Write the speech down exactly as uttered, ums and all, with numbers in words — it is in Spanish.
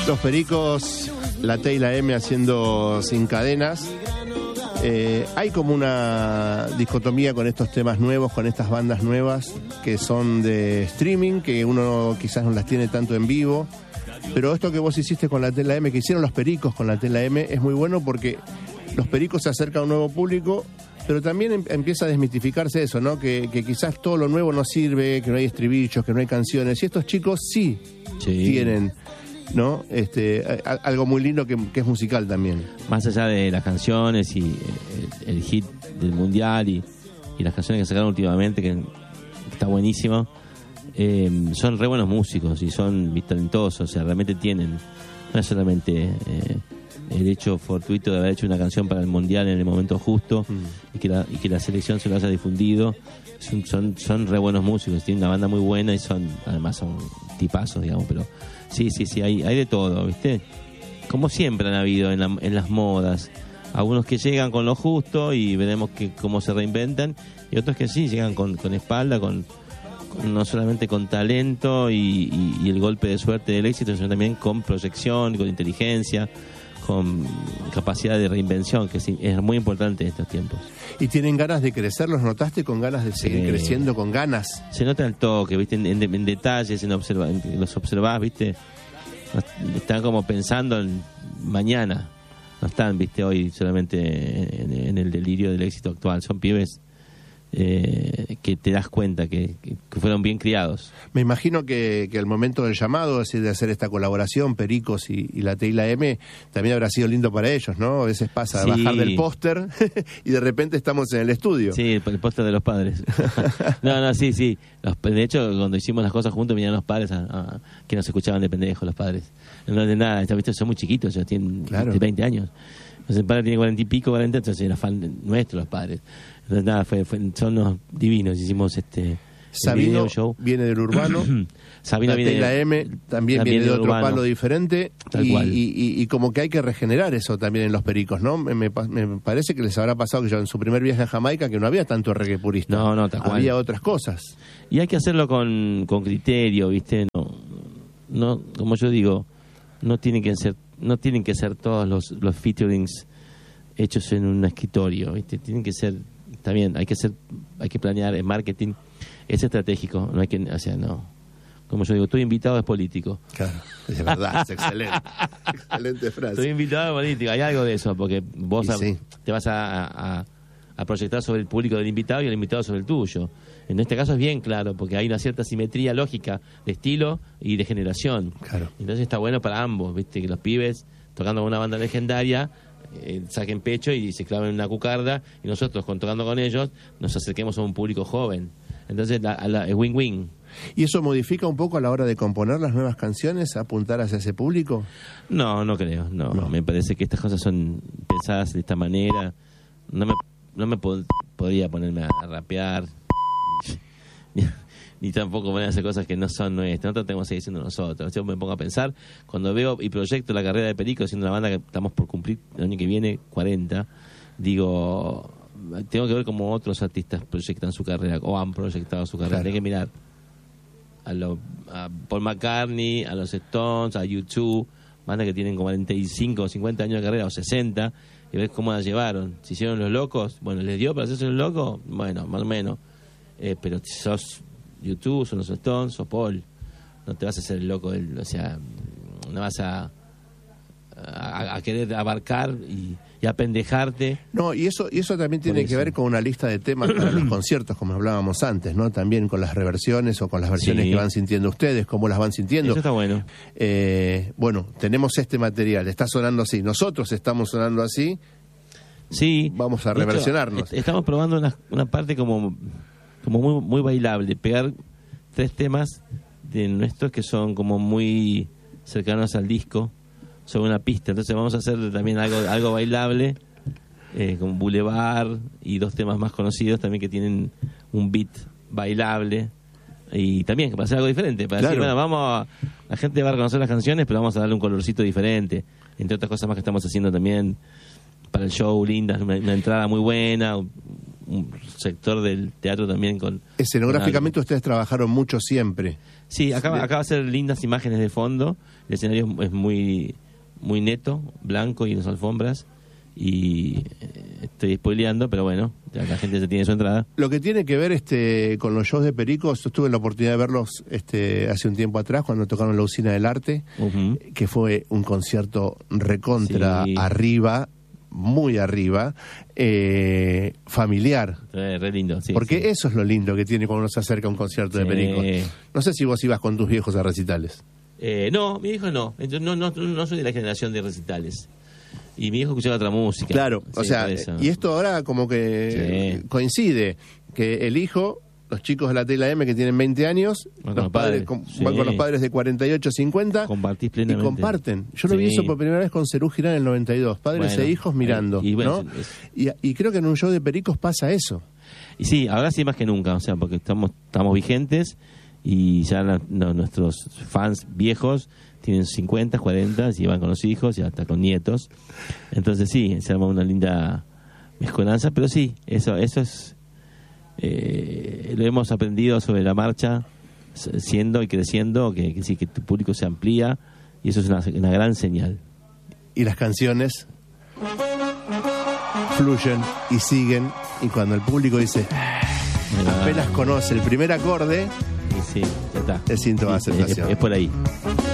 Los Pericos, la T y la M haciendo Sin Cadenas. Eh, hay como una dicotomía con estos temas nuevos, con estas bandas nuevas que son de streaming, que uno quizás no las tiene tanto en vivo. Pero esto que vos hiciste con la T y la M, que hicieron los Pericos con la T y la M, es muy bueno porque los Pericos se acercan a un nuevo público, pero también em- empieza a desmitificarse eso, ¿no? Que, que quizás todo lo nuevo no sirve, que no hay estribillos, que no hay canciones. Y estos chicos sí, sí. tienen... ¿no? Este, a, algo muy lindo que, que es musical también. Más allá de las canciones y el, el hit del mundial y, y las canciones que sacaron últimamente, que está buenísimo, eh, son re buenos músicos y son talentosos, o sea, realmente tienen, no es solamente eh, el hecho fortuito de haber hecho una canción para el mundial en el momento justo mm. y, que la, y que la selección se lo haya difundido. Son, son, son re buenos músicos, tienen una banda muy buena y son, además son tipazos, digamos, pero sí, sí, sí, hay, hay de todo, ¿viste? Como siempre han habido en, la, en las modas. Algunos que llegan con lo justo y veremos que cómo se reinventan, y otros que sí, llegan con, con espalda, con, con no solamente con talento y, y, y el golpe de suerte del éxito, sino también con proyección, con inteligencia, con capacidad de reinvención, que es, es muy importante en estos tiempos. ¿Y tienen ganas de crecer? ¿Los notaste con ganas de seguir eh, creciendo, con ganas? Se nota el toque, ¿viste? En, en, en detalles, en observa, en, los observás, ¿viste? Están como pensando en mañana. No están, ¿viste? Hoy solamente en, en el delirio del éxito actual. Son pibes eh, que te das cuenta que, que, que fueron bien criados. Me imagino que, que el momento del llamado, es decir, de hacer esta colaboración, Pericos y, y la T y la M, también habrá sido lindo para ellos, ¿no? A veces pasa sí. a bajar del póster y de repente estamos en el estudio. Sí, el, el póster de los padres. no, no, sí, sí. Los, de hecho, cuando hicimos las cosas juntos, vinieron los padres a, a, que nos escuchaban de pendejos, los padres. No de nada, ¿viste? Son muy chiquitos, ya tienen claro. veinte años. Entonces el padre tiene cuarenta y pico, cuarenta, entonces era fan nuestro, los padres. Entonces nada, fue, fue, son unos divinos, hicimos este... Sabino show. Viene del urbano. Sabino la viene T y la M también viene de otro urbano. Palo diferente. Tal y, cual. Y, y, y como que hay que regenerar eso también en los Pericos, ¿no? Me, me, me parece que les habrá pasado que yo en su primer viaje a Jamaica que no había tanto reggae purista. No, no, tal cual. Había otras cosas. Y hay que hacerlo con, con criterio, ¿viste? No, no, como yo digo, no tienen que ser, no tienen que ser todos los, los featurings hechos en un escritorio, ¿viste? Tienen que ser, está bien, hay que ser, hay que planear el marketing. Es estratégico, no hay que, o sea, no. Como yo digo, estoy invitado es político. Claro, es verdad, es excelente. Excelente frase. Estoy invitado es político, hay algo de eso, porque vos a, sí. te vas a, a, a proyectar sobre el público del invitado y el invitado sobre el tuyo. En este caso es bien claro, porque hay una cierta simetría lógica de estilo y de generación. Claro. Entonces está bueno para ambos, viste, que los pibes tocando con una banda legendaria eh, saquen pecho y se claven una cucarda, y nosotros con, tocando con ellos nos acerquemos a un público joven. Entonces la, la, es win-win. ¿Y eso modifica un poco a la hora de componer las nuevas canciones, apuntar hacia ese público? No, no creo. No, no. Me parece que estas cosas son pensadas de esta manera. No me, no me pod- podría ponerme a, a rapear, ni, ni tampoco poner a hacer cosas que no son nuestras. Nosotros tenemos que seguir siendo nosotros. Yo me pongo a pensar, cuando veo y proyecto la carrera de Perico, siendo una banda que estamos por cumplir el año que viene cuarenta, digo... tengo que ver cómo otros artistas proyectan su carrera o han proyectado su carrera. Claro. Tengo que mirar a, lo, a Paul McCartney, a los Stones, a U dos, bandas que tienen cuarenta y cinco o cincuenta años de carrera o sesenta, y ver cómo la llevaron. Si hicieron los locos, bueno, les dio para hacerse los locos, bueno, más o menos. Eh, pero si sos U dos, son los Stones, sos Paul, no te vas a hacer el loco, el, o sea, no vas a, a, a querer abarcar y y apendejarte. No, y eso y eso también tiene que ver con una lista de temas para los conciertos, como hablábamos antes, ¿no? También con las reversiones o con las versiones sí. que van sintiendo ustedes, cómo las van sintiendo. Eso está bueno. Eh, bueno, tenemos este material, está sonando así, nosotros estamos sonando así. Sí. Vamos a reversionarnos. Hecho, estamos probando una, una parte como, como muy, muy bailable, pegar tres temas de nuestros que son como muy cercanos al disco, sobre una pista. Entonces vamos a hacer también algo algo bailable, eh, como Boulevard, y dos temas más conocidos también que tienen un beat bailable, y también para hacer algo diferente, para claro. decir, bueno, vamos a, la gente va a reconocer las canciones, pero vamos a darle un colorcito diferente, entre otras cosas más que estamos haciendo también para el show, lindas, una, una entrada muy buena, un sector del teatro también con... Escenográficamente con ustedes trabajaron mucho siempre. Sí, acá, acá va a ser lindas imágenes de fondo. El escenario es muy, muy neto, blanco y las alfombras. Y eh, estoy spoileando, pero bueno, ya la gente ya tiene su entrada. Lo que tiene que ver este con los shows de Pericos, yo tuve la oportunidad de verlos este hace un tiempo atrás cuando tocaron la Usina del Arte, uh-huh. que fue un concierto recontra sí. arriba, muy arriba, eh, familiar. Eh, re lindo, sí. Porque sí. eso es lo lindo que tiene cuando uno se acerca a un concierto sí. de Pericos. No sé si vos ibas con tus viejos a recitales. Eh, no, mi hijo no. Yo no, no. No soy de la generación de recitales. Y mi hijo escuchaba otra música. Claro, sí, o sea, y esto ahora como que sí. coincide, que el hijo, los chicos de la T L A M que tienen veinte años, los padres, padres con, sí. van con los padres de cuarenta y ocho, cincuenta, compartís plenamente. Y comparten. Yo lo sí. vi eso por primera vez con Cerú Girán en el noventa y dos, padres bueno, e hijos mirando, y, bueno, ¿no? Es... Y, y creo que en un show de Pericos pasa eso. Y sí, ahora sí más que nunca, o sea, porque estamos, estamos vigentes y ya la, no, nuestros fans viejos tienen cincuenta, cuarenta, y van con los hijos y hasta con nietos. Entonces sí, se arma una linda mezcolanza, pero sí, eso eso es eh, lo hemos aprendido sobre la marcha, siendo y creciendo, que, que sí, que tu público se amplía, y eso es una, una gran señal. Y las canciones fluyen y siguen, y cuando el público dice apenas conoce el primer acorde, y sí, ya está. es síntoma de aceptación. Es, es, es por ahí.